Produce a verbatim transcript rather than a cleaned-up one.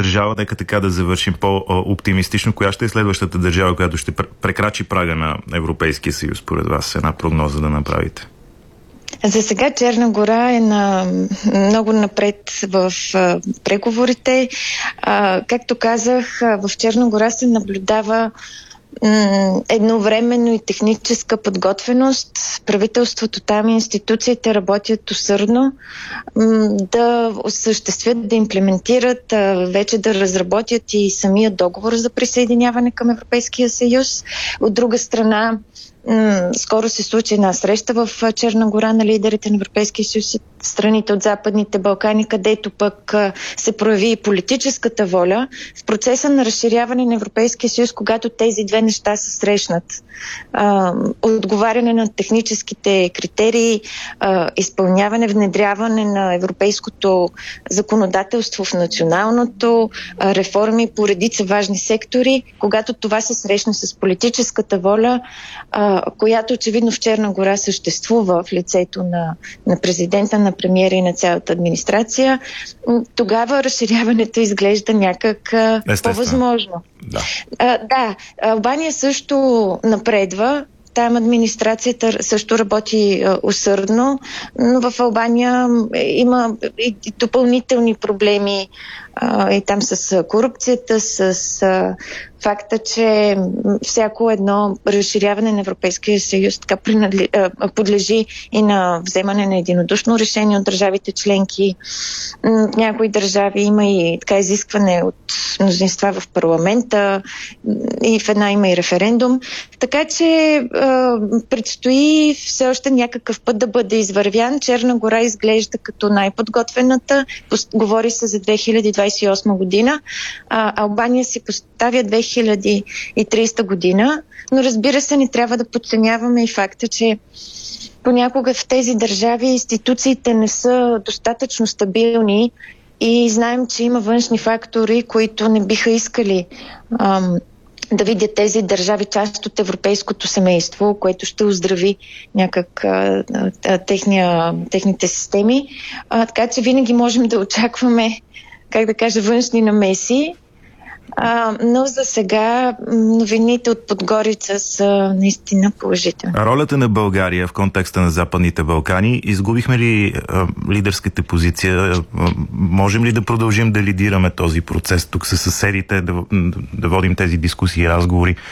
държава, нека така да завършим по-оптимистично, коя ще е следващата държава, която ще прекрачи прага на Европейския съюз, според вас, една прогноза да направите? За сега Черна гора е на много напред в а, преговорите. А, както казах, в Черна гора се наблюдава м- едновременно и техническа подготвеност. Правителството там и институциите работят усърдно м- да осъществят, да имплементират, а, вече да разработят и самия договор за присъединяване към Европейския съюз. От друга страна, скоро се случи една среща в Черна гора на лидерите на Европейския съюз и страните от Западните Балкани, където пък се прояви и политическата воля в процеса на разширяване на Европейския съюз, когато тези две неща се срещнат. А, отговаряне на техническите критерии, а, изпълняване, внедряване на европейското законодателство в националното, а, реформи по редица важни сектори, когато това се срещне с политическата воля, а, която очевидно в Черна гора съществува в лицето на, на президента, на премиера и на цялата администрация, тогава разширяването изглежда някак а, по-възможно. Да. А, да, Албания също напредва. Там администрацията също работи а, усърдно, но в Албания има и, и допълнителни проблеми а, и там с корупцията, с а, факта, че всяко едно разширяване на Европейския съюз така принадли, а, подлежи и на вземане на единодушно решение от държавите членки. В някои държави има и така изискване от мнозинства в парламента и в една има и референдум. Така че а, предстои все още някакъв път да бъде извървян. Черна гора изглежда като най-подготвената. Говори се за две хиляди двадесет и осма година. А, Албания си поставя две хиляди и тридесета година, но разбира се, не трябва да подценяваме и факта, че понякога в тези държави институциите не са достатъчно стабилни и знаем, че има външни фактори, които не биха искали ам, да видят тези държави част от европейското семейство, което ще оздрави някак а, а, техния, техните системи. А, така че винаги можем да очакваме, как да кажа, външни намеси. А, но за сега новините от Подгорица са наистина положителни. Ролята на България в контекста на Западните Балкани, изгубихме ли а, лидерската позиция? А, можем ли да продължим да лидираме този процес тук със съседите, да, да водим тези дискусии и разговори?